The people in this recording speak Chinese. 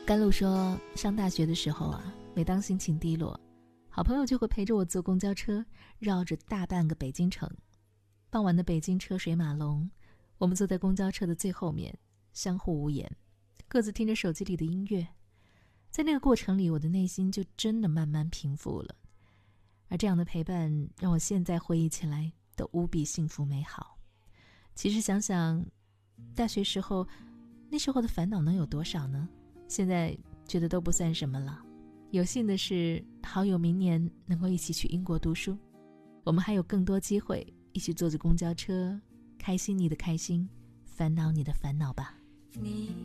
甘露说，上大学的时候啊，每当心情低落，好朋友就会陪着我坐公交车，绕着大半个北京城。傍晚的北京车水马龙，我们坐在公交车的最后面，相互无言，各自听着手机里的音乐。在那个过程里，我的内心就真的慢慢平复了。而这样的陪伴，让我现在回忆起来都无比幸福美好。其实想想，大学时候，那时候的烦恼能有多少呢？现在觉得都不算什么了。有幸的是，好友明年能够一起去英国读书，我们还有更多机会一起坐着公交车，开心你的开心，烦恼你的烦恼吧。 你